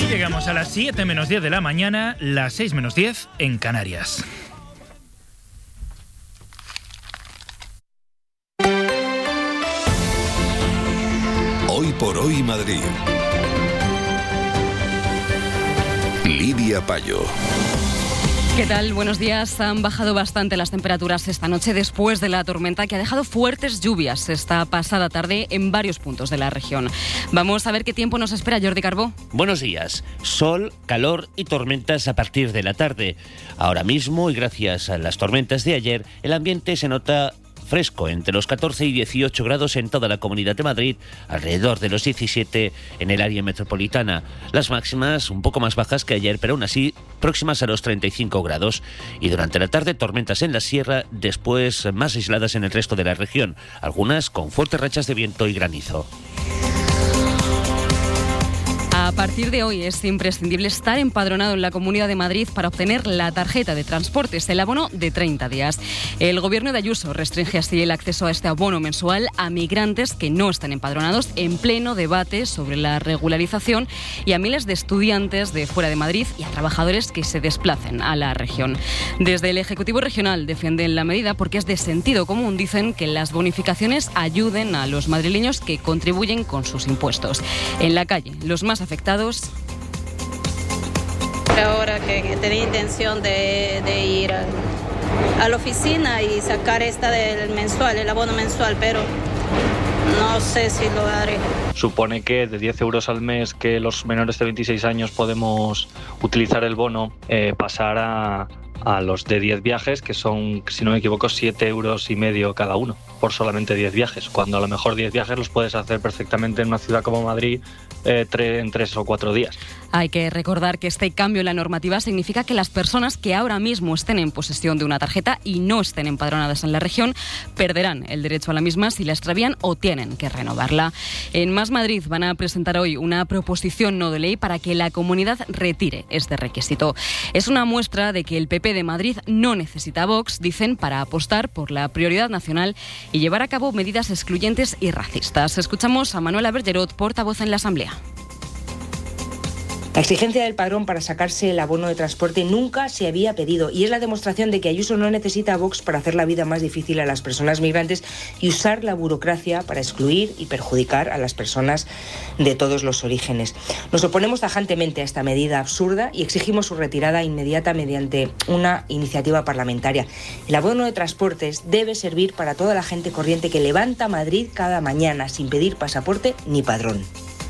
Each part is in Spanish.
Llegamos a las 7 menos 10 de la mañana, las 6 menos 10 en Canarias. Hoy por hoy Madrid. Lidia Payo. ¿Qué tal? Buenos días. Han bajado bastante las temperaturas esta noche después de la tormenta que ha dejado fuertes lluvias esta pasada tarde en varios puntos de la región. Vamos a ver qué tiempo nos espera Jordi Carbó. Buenos días. Sol, calor y tormentas a partir de la tarde. Ahora mismo, y gracias a las tormentas de ayer, el ambiente se nota fresco, entre los 14 y 18 grados en toda la Comunidad de Madrid, alrededor de los 17 en el área metropolitana. Las máximas un poco más bajas que ayer, pero aún así próximas a los 35 grados. Y durante la tarde tormentas en la sierra, después más aisladas en el resto de la región, algunas con fuertes rachas de viento y granizo. A partir de hoy es imprescindible estar empadronado en la Comunidad de Madrid para obtener la tarjeta de transportes, el abono de 30 días. El gobierno de Ayuso restringe así el acceso a este abono mensual a migrantes que no están empadronados, en pleno debate sobre la regularización, y a miles de estudiantes de fuera de Madrid y a trabajadores que se desplacen a la región. Desde el Ejecutivo Regional defienden la medida porque es de sentido común. Dicen que las bonificaciones ayuden a los madrileños que contribuyen con sus impuestos. En la calle, los más afectados. Ahora que tenía intención de ir a la oficina y sacar esta del mensual, el abono mensual, pero no sé si lo haré. Supone que de 10 euros al mes que los menores de 26 años podemos utilizar el bono, pasar a los de 10 viajes, que son, si no me equivoco, 7,5 euros cada uno, por solamente 10 viajes, cuando a lo mejor 10 viajes los puedes hacer perfectamente en una ciudad como Madrid en 3 o 4 días. Hay que recordar que este cambio en la normativa significa que las personas que ahora mismo estén en posesión de una tarjeta y no estén empadronadas en la región perderán el derecho a la misma si la extravían o tienen que renovarla. En Más Madrid van a presentar hoy una proposición no de ley para que la comunidad retire este requisito. Es una muestra de que el PP de Madrid no necesita a Vox, dicen, para apostar por la prioridad nacional y llevar a cabo medidas excluyentes y racistas. Escuchamos a Manuela Bergerot, portavoz en la Asamblea. La exigencia del padrón para sacarse el abono de transporte nunca se había pedido y es la demostración de que Ayuso no necesita a Vox para hacer la vida más difícil a las personas migrantes y usar la burocracia para excluir y perjudicar a las personas de todos los orígenes. Nos oponemos tajantemente a esta medida absurda y exigimos su retirada inmediata mediante una iniciativa parlamentaria. El abono de transportes debe servir para toda la gente corriente que levanta Madrid cada mañana sin pedir pasaporte ni padrón.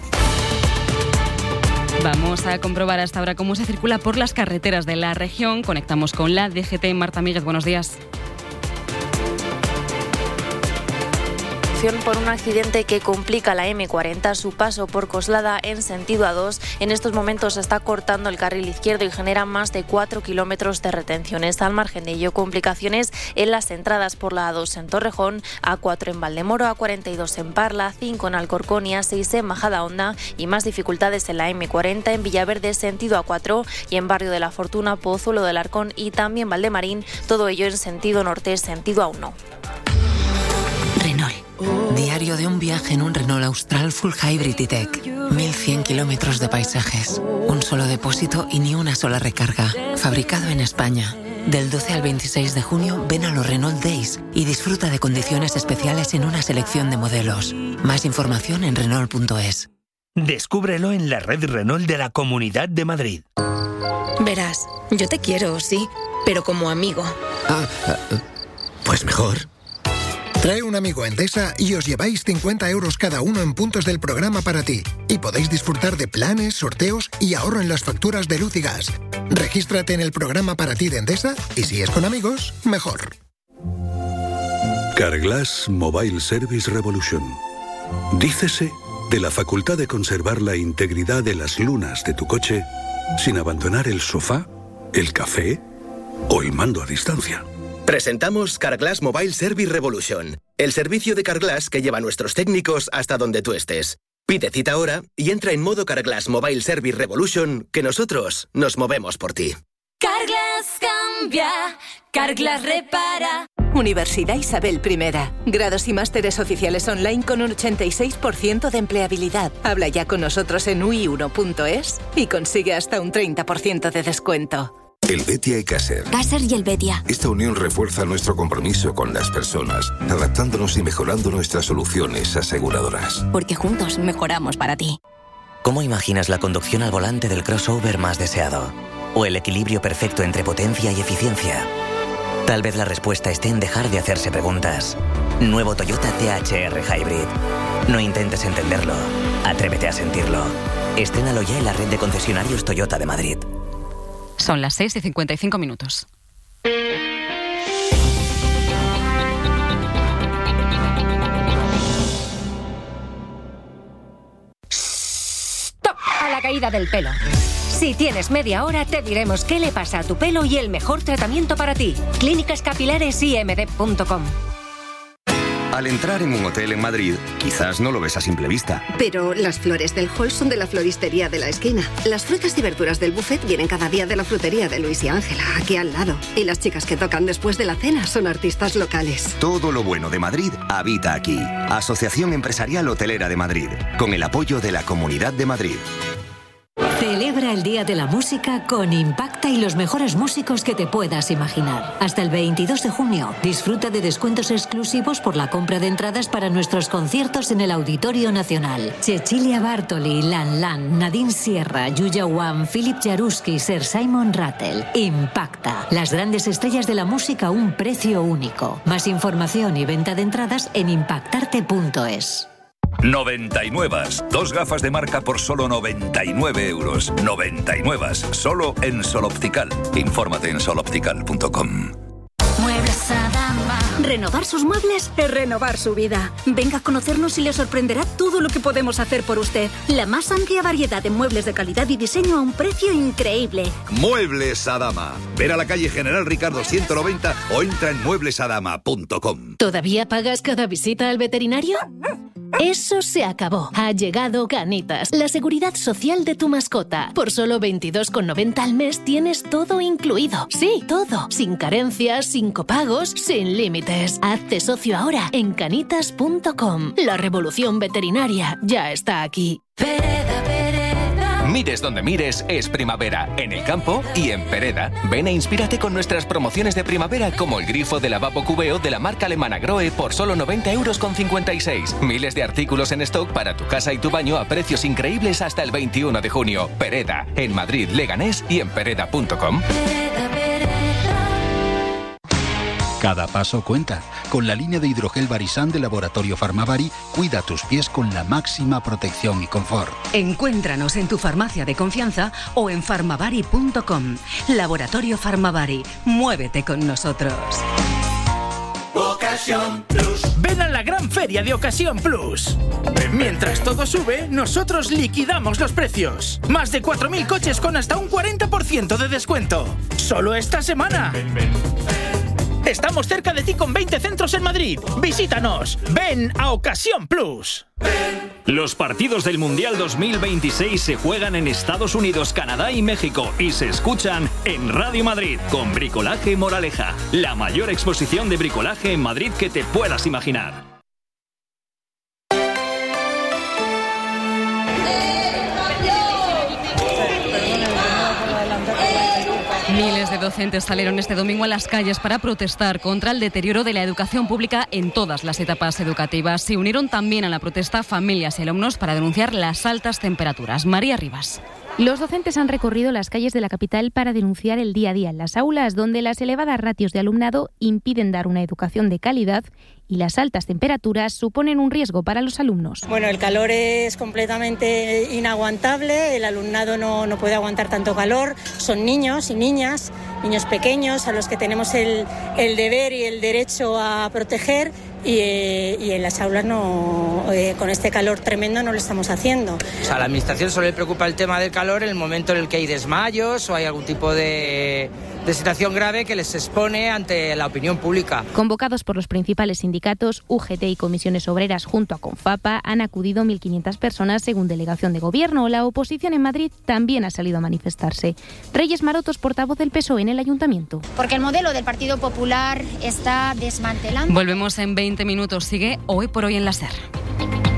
Vamos a comprobar hasta ahora cómo se circula por las carreteras de la región. Conectamos con la DGT. Marta Míguez, buenos días. Por un accidente que complica la M40, su paso por Coslada en sentido A2. En estos momentos se está cortando el carril izquierdo y genera más de 4 kilómetros de retenciones. Al margen de ello, complicaciones en las entradas por la A2 en Torrejón, A4 en Valdemoro, A42 en Parla, A5 en Alcorcón y A6 en Majadahonda, y más dificultades en la M40 en Villaverde sentido A4 y en Barrio de la Fortuna, Pozuelo del Arcón y también Valdemarín, todo ello en sentido norte, sentido A1. Renault. Diario de un viaje en un Renault Austral Full Hybrid E-Tech. 1100 kilómetros de paisajes. Un solo depósito y ni una sola recarga. Fabricado en España. Del 12 al 26 de junio ven a los Renault Days y disfruta de condiciones especiales en una selección de modelos. Más información en Renault.es. Descúbrelo en la red Renault de la Comunidad de Madrid. Verás, yo te quiero, sí, pero como amigo. Pues mejor. Trae un amigo a Endesa y os lleváis 50 euros cada uno en puntos del programa para ti. Y podéis disfrutar de planes, sorteos y ahorro en las facturas de luz y gas. Regístrate en el programa para ti de Endesa y si es con amigos, mejor. Carglass Mobile Service Revolution. Dícese de la facultad de conservar la integridad de las lunas de tu coche sin abandonar el sofá, el café o el mando a distancia. Presentamos Carglass Mobile Service Revolution, el servicio de Carglass que lleva a nuestros técnicos hasta donde tú estés. Pide cita ahora y entra en modo Carglass Mobile Service Revolution, que nosotros nos movemos por ti. Carglass cambia, Carglass repara. Universidad Isabel I. Grados y másteres oficiales online con un 86% de empleabilidad. Habla ya con nosotros en ui1.es y consigue hasta un 30% de descuento. Helvetia y Caser. Caser y Helvetia. Esta unión refuerza nuestro compromiso con las personas, adaptándonos y mejorando nuestras soluciones aseguradoras. Porque juntos mejoramos para ti. ¿Cómo imaginas la conducción al volante del crossover más deseado? ¿O el equilibrio perfecto entre potencia y eficiencia? Tal vez la respuesta esté en dejar de hacerse preguntas. Nuevo Toyota THR Hybrid. No intentes entenderlo. Atrévete a sentirlo. Estrénalo ya en la red de concesionarios Toyota de Madrid. Son las 6:55. ¡Stop! A la caída del pelo. Si tienes media hora, te diremos qué le pasa a tu pelo y el mejor tratamiento para ti. clínicascapilaresimd.com. Al entrar en un hotel en Madrid, quizás no lo ves a simple vista. Pero las flores del hall son de la floristería de la esquina. Las frutas y verduras del buffet vienen cada día de la frutería de Luis y Ángela, aquí al lado. Y las chicas que tocan después de la cena son artistas locales. Todo lo bueno de Madrid habita aquí. Asociación Empresarial Hotelera de Madrid, con el apoyo de la Comunidad de Madrid. Celebra el Día de la Música con Impacta y los mejores músicos que te puedas imaginar. Hasta el 22 de junio, disfruta de descuentos exclusivos por la compra de entradas para nuestros conciertos en el Auditorio Nacional. Cecilia Bartoli, Lan Lan, Nadine Sierra, Yuya Wang, Philip Jaruski, Sir Simon Rattle. Impacta. Las grandes estrellas de la música a un precio único. Más información y venta de entradas en impactarte.es. 99. 2 gafas de marca por solo 99 euros. 99. Solo en Sol Optical. Infórmate en soloptical.com. Muebles Adama. Renovar sus muebles es renovar su vida. Venga a conocernos y le sorprenderá todo lo que podemos hacer por usted. La más amplia variedad de muebles de calidad y diseño a un precio increíble. Muebles Adama. Ver a la calle General Ricardo 190 o entra en mueblesadama.com. ¿Todavía pagas cada visita al veterinario? Eso se acabó. Ha llegado Canitas, la seguridad social de tu mascota. Por solo 22,90 al mes tienes todo incluido. Sí, todo. Sin carencias, sin copagos, sin límites. Hazte socio ahora en canitas.com. La revolución veterinaria ya está aquí. Mires donde mires, es primavera, en el campo y en Pereda. Ven e inspírate con nuestras promociones de primavera, como el grifo de lavabo Cubeo de la marca alemana Grohe por solo 90,56 €. Miles de artículos en stock para tu casa y tu baño a precios increíbles hasta el 21 de junio. Pereda, en Madrid, Leganés y en pereda.com. Cada paso cuenta. Con la línea de hidrogel Barisan de Laboratorio Farmavari, cuida tus pies con la máxima protección y confort. Encuéntranos en tu farmacia de confianza o en farmavari.com. Laboratorio Farmavari. Muévete con nosotros. Ocasión Plus. Ven a la gran feria de Ocasión Plus. Mientras todo sube, nosotros liquidamos los precios. Más de 4.000 coches con hasta un 40% de descuento. Solo esta semana. Estamos cerca de ti con 20 centros en Madrid. Visítanos. Ven a Ocasión Plus. Los partidos del Mundial 2026 se juegan en Estados Unidos, Canadá y México y se escuchan en Radio Madrid con Bricolaje Moraleja, la mayor exposición de bricolaje en Madrid que te puedas imaginar. Miles de docentes salieron este domingo a las calles para protestar contra el deterioro de la educación pública en todas las etapas educativas. Se unieron también a la protesta familias y alumnos para denunciar las altas temperaturas. María Rivas. Los docentes han recorrido las calles de la capital para denunciar el día a día en las aulas, donde las elevadas ratios de alumnado impiden dar una educación de calidad y las altas temperaturas suponen un riesgo para los alumnos. Bueno, el calor es completamente inaguantable, el alumnado no puede aguantar tanto calor, son niños y niñas, niños pequeños a los que tenemos el deber y el derecho a proteger. Y en las aulas con este calor tremendo no lo estamos haciendo. O sea, a la administración solo le preocupa el tema del calor en el momento en el que hay desmayos o hay algún tipo de de situación grave que les expone ante la opinión pública. Convocados por los principales sindicatos, UGT y comisiones obreras junto a Confapa, han acudido 1.500 personas según delegación de gobierno. La oposición en Madrid también ha salido a manifestarse. Reyes Marotos, portavoz del PSOE en el Ayuntamiento. Porque el modelo del Partido Popular está desmantelando. Volvemos en 20 minutos. Sigue Hoy por Hoy en la SER.